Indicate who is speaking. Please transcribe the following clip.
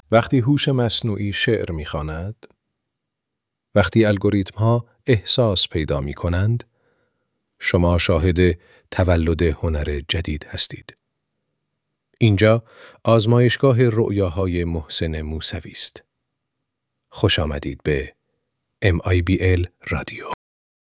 Speaker 1: وقتی هوش مصنوعی شعر می‌خواند، وقتی الگوریتم‌ها احساس پیدا می‌کنند، شما شاهد تولد هنر جدید هستید. اینجا آزمایشگاه رؤیاهای محسن موسوی است. خوش آمدید به MIBL رادیو.